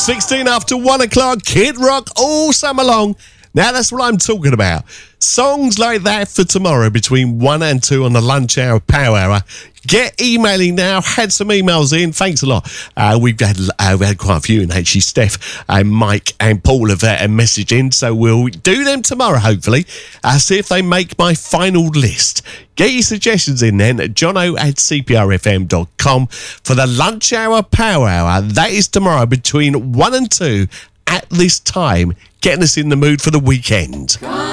16 after 1 o'clock, Kid Rock all summer long. Now that's what I'm talking about. Songs like that for tomorrow between 1 and 2 on the lunch hour, power hour. Get emailing now. Had some emails in. Thanks a lot. We've had quite a few in actually. Steph and Mike and Paul have messaged in, so we'll do them tomorrow, hopefully. See if they make my final list. Get your suggestions in then at jono@cprfm.com for the lunch hour, power hour. That is tomorrow between 1 and 2 at this time, getting us in the mood for the weekend.